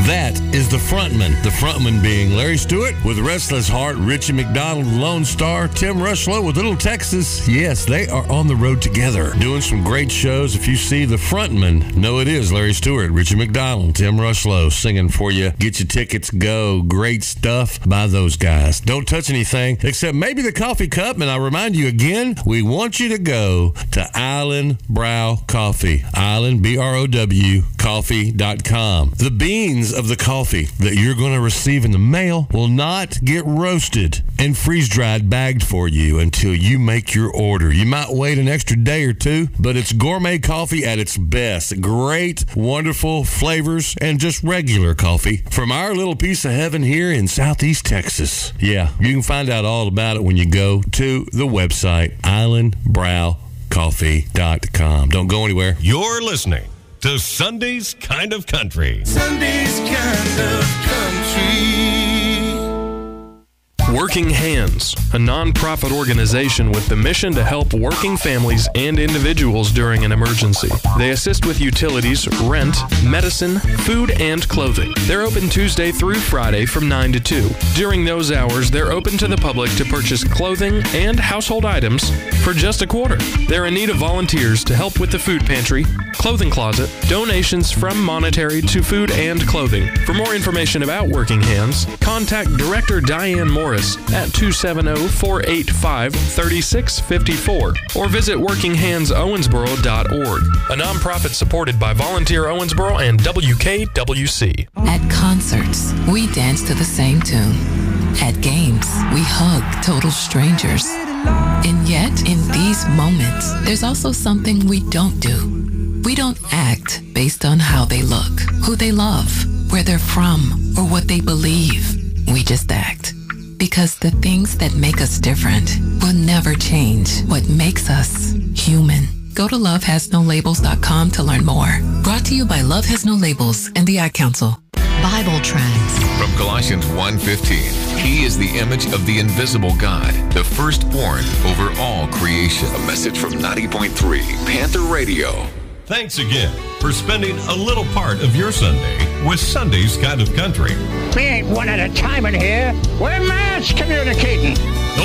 That is the frontman. The frontman being Larry Stewart with Restless Heart, Richie McDonald, Lone Star, Tim Rushlow with Little Texas. Yes, they are on the road together, doing some great shows. If you see the frontman, know it is Larry Stewart, Richie McDonald, Tim Rushlow singing for you. Get your tickets, go. Great stuff by those guys. Don't touch anything except maybe the coffee cup. And I remind you again, we want you to go to Island Brow Coffee. Island, B-R-O-W, coffee.com. The beans of the coffee that you're going to receive in the mail will not get roasted and freeze-dried bagged for you until you make your order. You might wait an extra day or two, but it's gourmet coffee at its best. Great, wonderful flavors and just regular coffee from our little piece of heaven here in Southeast Texas. Yeah, you can find out all about it when you go to the website, islandbrowcoffee.com. Don't go anywhere. You're listening to Sunday's Kind of Country. Sunday's Kind of Country. Working Hands, a non-profit organization with the mission to help working families and individuals during an emergency. They assist with utilities, rent, medicine, food, and clothing. They're open Tuesday through Friday from 9 to 2. During those hours, they're open to the public to purchase clothing and household items for just a quarter. They're in need of volunteers to help with the food pantry, clothing closet, donations from monetary to food and clothing. For more information about Working Hands, contact Director Diane Morris at 270-485-3654 or visit workinghandsowensboro.org, a nonprofit supported by Volunteer Owensboro and WKWC. At concerts, we dance to the same tune. At games, we hug total strangers. And yet, in these moments, there's also something we don't do. We don't act based on how they look, who they love, where they're from, or what they believe. We just act. Because the things that make us different will never change what makes us human. Go to lovehasnolabels.com to learn more. Brought to you by Love Has No Labels and the Ad Council. Bible Trends. From Colossians 1:15, He is the image of the invisible God, the firstborn over all creation. A message from 90.3 Panther Radio. Thanks again for spending a little part of your Sunday with Sunday's Kind of Country. We ain't one at a time in here. We're mass communicating.